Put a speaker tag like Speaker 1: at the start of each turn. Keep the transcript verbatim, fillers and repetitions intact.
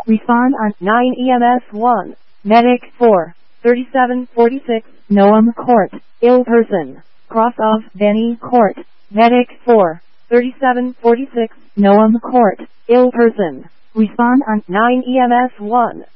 Speaker 1: Respond on nine E M S one. Medic four. thirty-seven forty-six, Noam Court. Ill person. Cross off Benny Court. Medic four. thirty-seven forty-six, Noam Court. Ill person. Respond on nine E M S one.